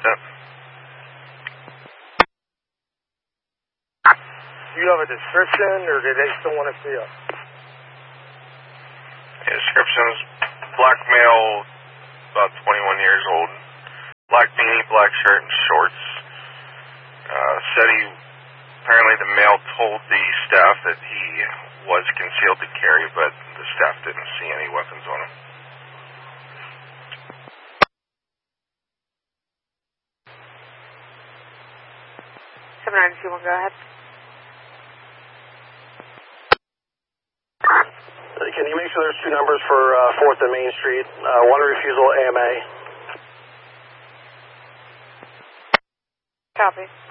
Yep. Do you have a description, or do they still want to see us? Descriptions, black male, about 21 years old, black beanie, black shirt and shorts. Said apparently the male told the staff that he was concealed to carry, but the staff didn't see any weapons on him. 7921, go ahead. Can you make sure there's 2 numbers for 4th and Main Street? 1 refusal AMA. Copy.